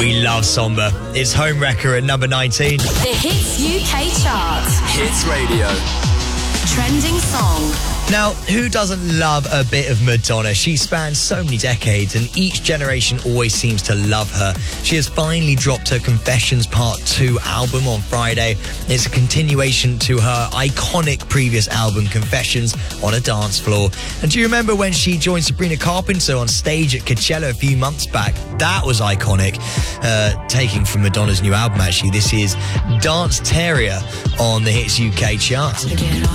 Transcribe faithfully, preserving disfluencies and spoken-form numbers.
We love Somber. It's Home Wrecker at number nineteen. The Hits U K chart. Hits Radio. Trending song. Now, who doesn't love a bit of Madonna? She spans so many decades and each generation always seems to love her. She has finally dropped her Confessions Part two album on Friday. It's a continuation to her iconic previous album, Confessions on a Dance Floor. And do you remember when she joined Sabrina Carpenter on stage at Coachella a few months back? That was iconic. Uh, taking from Madonna's new album, actually. This is Dance Terrier on the Hits U K chart.